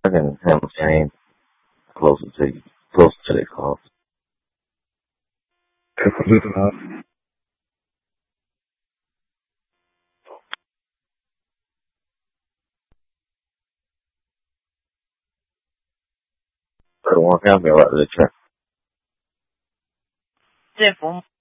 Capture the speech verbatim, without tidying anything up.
I can have a change closer to you, closer to the cost. Pero one family right to the trap. 政府